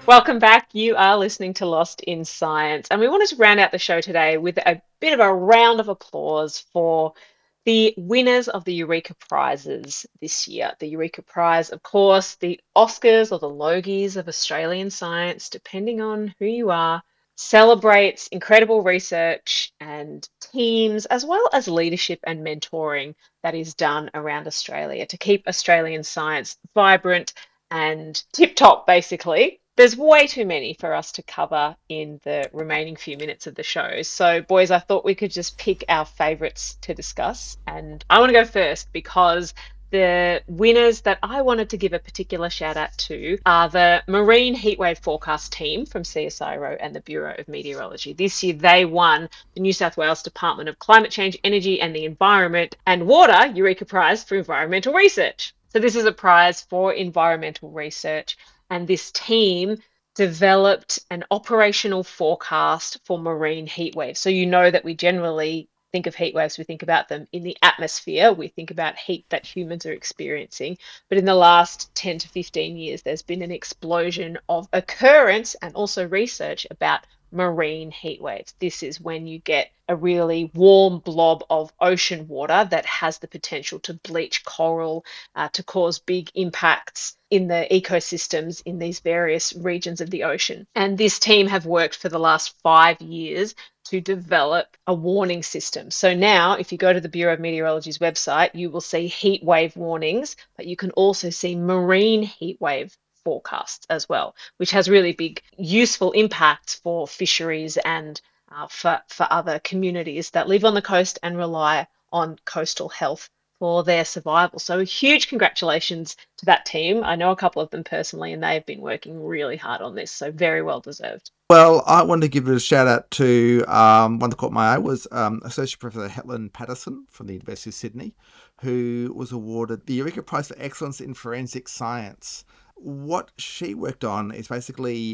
Welcome back. You are listening to Lost in Science, and we wanted to round out the show today with a bit of a round of applause for the winners of the Eureka Prizes this year. The Eureka Prize, of course, the Oscars or the Logies of Australian science, depending on who you are, celebrates incredible research and teams, as well as leadership and mentoring that is done around Australia to keep Australian science vibrant and tip top, basically. There's way too many for us to cover in the remaining few minutes of the show. So, boys, I thought we could just pick our favorites to discuss. And I want to go first because the winners that I wanted to give a particular shout out to are the Marine Heatwave Forecast team from CSIRO and the Bureau of Meteorology. This year, they won the New South Wales Department of Climate Change, Energy and the Environment and Water Eureka Prize for Environmental Research. So this is a prize for environmental research, and this team developed an operational forecast for marine heat waves. So you know that we generally think of heat waves, we think about them in the atmosphere, we think about heat that humans are experiencing. But in the last 10 to 15 years, there's been an explosion of occurrence and also research about marine heat waves. This is when you get a really warm blob of ocean water that has the potential to bleach coral, to cause big impacts in the ecosystems in these various regions of the ocean. And this team have worked for the last 5 years to develop a warning system. So now, if you go to the Bureau of Meteorology's website, you will see heat wave warnings, but you can also see marine heat wave forecasts as well, which has really big useful impacts for fisheries and for other communities that live on the coast and rely on coastal health for their survival. So huge congratulations to that team. I know a couple of them personally, and they have been working really hard on this, so very well deserved. Well, I wanted to give a shout out to one that caught my eye was Associate Professor Helen Patterson from the University of Sydney, who was awarded the Eureka Prize for Excellence in Forensic Science. What she worked on is basically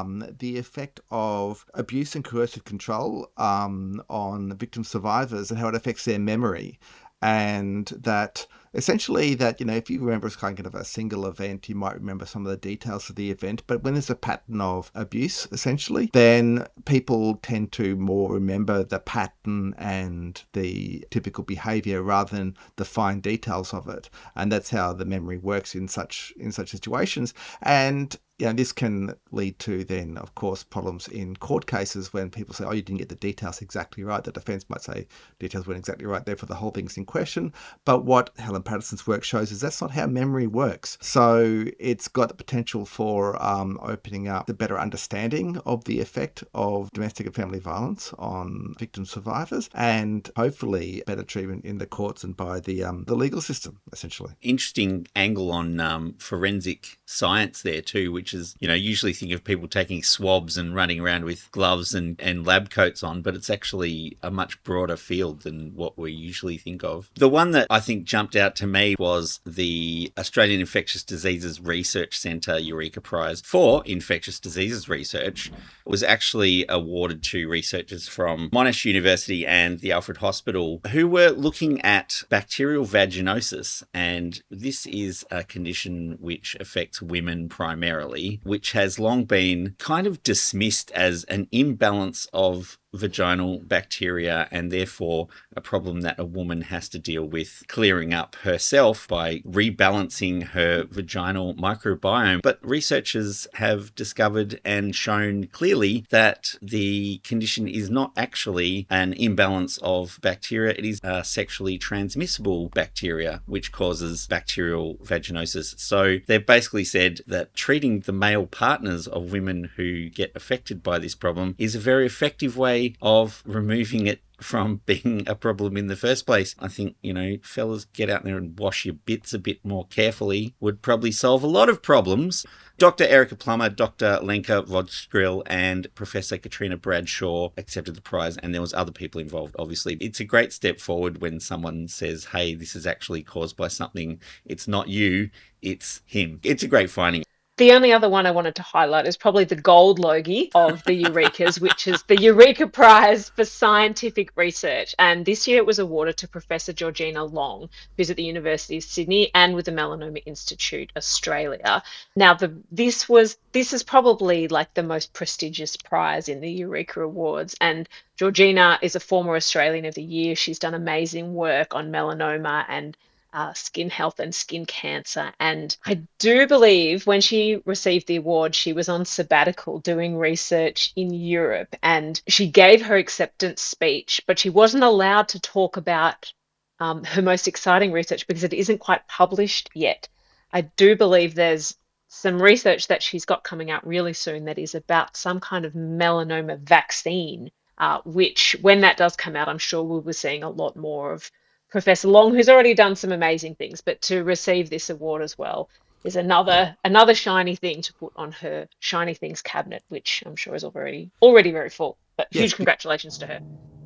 the effect of abuse and coercive control on victim survivors and how it affects their memory. And that essentially that, if you remember it's kind of a single event, you might remember some of the details of the event. But when there's a pattern of abuse, essentially, then people tend to more remember the pattern and the typical behavior rather than the fine details of it. And that's how the memory works in such situations. And this can lead to then, of course, problems in court cases when people say, oh, you didn't get the details exactly right. The defence might say details weren't exactly right, therefore the whole thing's in question. But what Helen Patterson's work shows is that's not how memory works. So it's got the potential for opening up the better understanding of the effect of domestic and family violence on victim survivors, and hopefully better treatment in the courts and by the legal system, essentially. Interesting angle on forensic science there too, which is, usually think of people taking swabs and running around with gloves and lab coats on, but it's actually a much broader field than what we usually think of. The one that I think jumped out to me was the Australian Infectious Diseases Research Centre Eureka Prize for Infectious Diseases Research. It was actually awarded to researchers from Monash University and the Alfred Hospital who were looking at bacterial vaginosis, and this is a condition which affects women primarily, which has long been kind of dismissed as an imbalance of vaginal bacteria and therefore a problem that a woman has to deal with clearing up herself by rebalancing her vaginal microbiome. But researchers have discovered and shown clearly that the condition is not actually an imbalance of bacteria. It is a sexually transmissible bacteria which causes bacterial vaginosis. So they've basically said that treating the male partners of women who get affected by this problem is a very effective way of removing it from being a problem in the first place. I think, fellas, get out there and wash your bits a bit more carefully would probably solve a lot of problems. Dr. Erica Plummer, Dr. Lenka Vodstrill, and Professor Katrina Bradshaw accepted the prize, and there was other people involved, obviously. It's a great step forward when someone says, hey, this is actually caused by something. It's not you, it's him. It's a great finding. The only other one I wanted to highlight is probably the gold Logie of the Eurekas, which is the Eureka Prize for Scientific Research. And this year it was awarded to Professor Georgina Long, who's at the University of Sydney and with the Melanoma Institute Australia. Now, this is probably like the most prestigious prize in the Eureka Awards. And Georgina is a former Australian of the Year. She's done amazing work on melanoma and skin health and skin cancer. And I do believe when she received the award, she was on sabbatical doing research in Europe, and she gave her acceptance speech, but she wasn't allowed to talk about her most exciting research because it isn't quite published yet. I do believe there's some research that she's got coming out really soon that is about some kind of melanoma vaccine, which when that does come out, I'm sure we'll be seeing a lot more of Professor Long, who's already done some amazing things, but to receive this award as well is another shiny thing to put on her shiny things cabinet, which I'm sure is already very full. But huge congratulations to her.